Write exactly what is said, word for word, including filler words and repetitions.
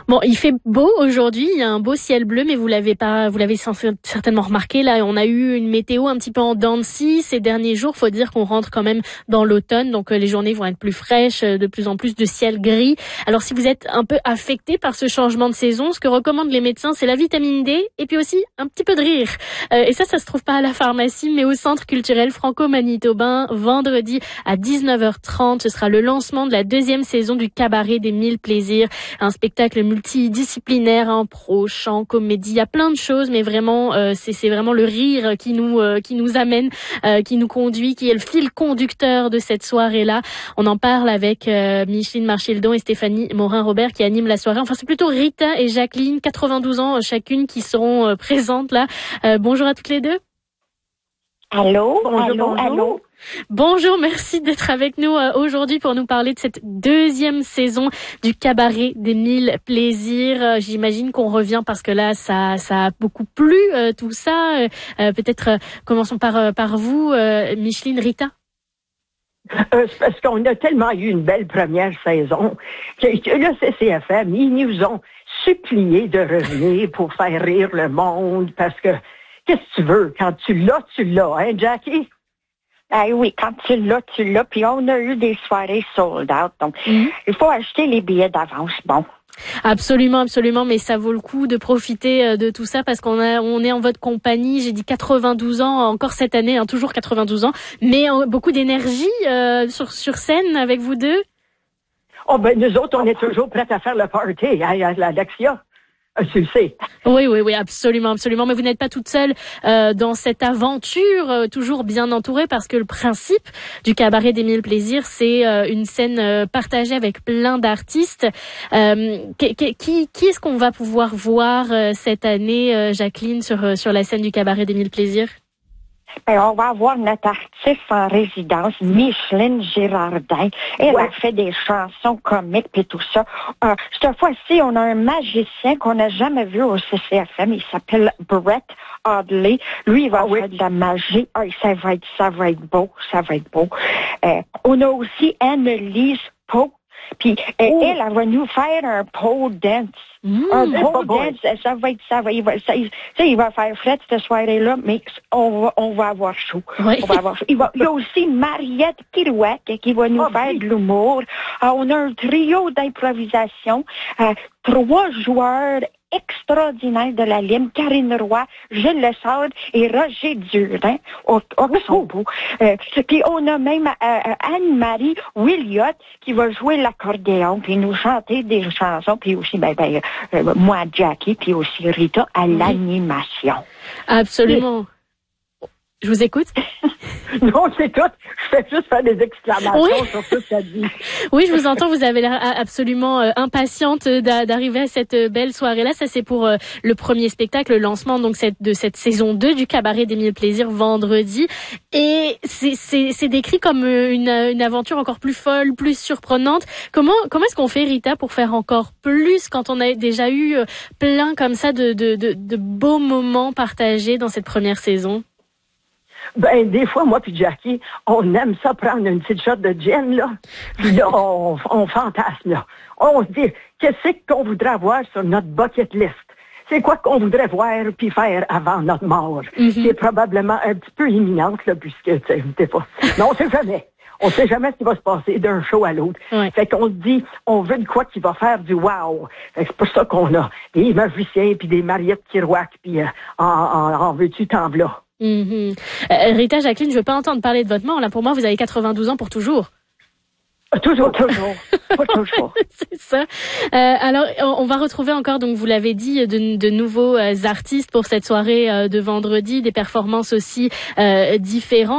Bon, il fait beau aujourd'hui, il y a un beau ciel bleu, mais vous l'avez pas, vous l'avez certainement remarqué. Là, on a eu une météo un petit peu en dents de scie ces derniers jours. Faut dire qu'on rentre quand même dans l'automne, donc euh, les journées vont être plus fraîches, euh, de plus en plus de ciel gris. Alors, si vous êtes un peu affecté par ce changement de saison, ce que recommandent les médecins, c'est la vitamine D et puis aussi un petit peu de rire. Euh, et ça, ça se trouve pas à la pharmacie, mais au Centre culturel franco-manitobain, vendredi à dix-neuf heures trente. Ce sera le lancement de la deuxième saison du Cabaret des Mille Plaisirs, un spectacle multidisciplinaire, hein, pro, chant, comédie, il y a plein de choses, mais vraiment, euh, c'est, c'est vraiment le rire qui nous, euh, qui nous amène, euh, qui nous conduit, qui est le fil conducteur de cette soirée-là. On en parle avec euh, Micheline Marchildon et Stéphanie Morin-Robert qui animent la soirée. Enfin, c'est plutôt Rita et Jacqueline, quatre-vingt-douze ans chacune, qui seront euh, présentes là. Euh, bonjour à toutes les deux. Allô, bonjour, allô, bonjour. allô. Bonjour, merci d'être avec nous euh, aujourd'hui pour nous parler de cette deuxième saison du Cabaret des Mille Plaisirs. Euh, j'imagine qu'on revient parce que là, ça, ça a beaucoup plu, euh, tout ça. Euh, peut-être euh, commençons par euh, par vous, euh, Micheline, Rita. Euh, c'est parce qu'on a tellement eu une belle première saison que, que le C C F M, ils nous ont supplié de revenir pour faire rire le monde parce que qu'est-ce que tu veux? Quand tu l'as, tu l'as, hein, Jackie? Ah oui, quand tu l'as, tu l'as. Puis on a eu des soirées sold out. Donc, mm-hmm. il faut acheter les billets d'avance. Bon. Absolument, absolument. Mais ça vaut le coup de profiter de tout ça parce qu'on a, on est en votre compagnie. J'ai dit quatre-vingt-douze ans encore cette année, hein, toujours quatre-vingt-douze ans, mais beaucoup d'énergie euh, sur sur scène avec vous deux. Oh ben nous autres, on est toujours prêts à faire le party, hein, Alexia. Tu le sais. Oui, oui, oui, absolument, absolument. Mais vous n'êtes pas toute seule euh, dans cette aventure, euh, toujours bien entourée, parce que le principe du Cabaret des Mille Plaisirs, c'est euh, une scène euh, partagée avec plein d'artistes. Euh, qui, qui, qui est-ce qu'on va pouvoir voir euh, cette année, euh, Jacqueline, sur euh, sur la scène du Cabaret des Mille Plaisirs? Ben, on va avoir notre artiste en résidence, Micheline Girardin. Elle ouais. a fait des chansons comiques et tout ça. Euh, cette fois-ci, on a un magicien qu'on n'a jamais vu au C C F M. Il s'appelle Brett Audley. Lui, il va ah, faire oui. de la magie. Ah, ça va être, ça va être beau, ça va être beau. Euh, on a aussi Annelise Poe. Puis euh, elle, elle va nous faire un pole dance. Mmh, un pole dance, ça va être, ça va, il va, ça, il, il va faire fret cette soirée-là, mais on va, on va avoir chaud. Oui. On va avoir chaud. Il, va, il y a aussi Mariette Kirouac qui va nous oh, faire oui. de l'humour. Euh, on a un trio d'improvisation, euh, trois joueurs extraordinaires de la Lime, Karine Roy, Gilles Lessard et Roger Durin, au, au Xombo. Euh, puis on a même euh, Anne-Marie Williot qui va jouer l'accordéon, puis nous chanter des chansons, puis aussi ben, ben, euh, moi, Jackie, puis aussi Rita à oui. l'animation. Absolument. Je vous écoute. Non, c'est tout. Je fais juste faire des exclamations oui. sur tout ce qu'elle dit. Oui, je vous entends. Vous avez l'air absolument euh, impatiente d'arriver à cette belle soirée-là. Ça, c'est pour euh, le premier spectacle, le lancement donc cette, de cette saison deux du Cabaret des Mille Plaisirs vendredi. Et c'est, c'est, c'est décrit comme une, une aventure encore plus folle, plus surprenante. Comment, comment est-ce qu'on fait, Rita, pour faire encore plus quand on a déjà eu plein comme ça de, de, de, de beaux moments partagés dans cette première saison? Ben, des fois, moi puis Jackie, on aime ça prendre une petite shot de gin, là. Puis là, on, on fantasme, là. On se dit, qu'est-ce qu'on voudrait avoir sur notre bucket list? C'est quoi qu'on voudrait voir puis faire avant notre mort? Mm-hmm. Qui est probablement un petit peu imminente, là, puisque, tu sais, pas... Mais on sait jamais. On sait jamais ce qui va se passer d'un show à l'autre. Ouais. Fait qu'on se dit, on veut de quoi qui va faire du wow. Fait que c'est pour ça qu'on a des magiciens puis des Mariette Kirouac puis euh, en, en, en veux-tu t'en v'là. Mm-hmm. Euh, Rita, Jacqueline, je veux pas entendre parler de votre mort. Là, pour moi, vous avez quatre-vingt-douze ans pour toujours. Toujours, toujours, pas toujours. C'est ça. Euh, alors, on va retrouver encore, donc vous l'avez dit, de, de nouveaux euh, artistes pour cette soirée euh, de vendredi, des performances aussi euh, différentes.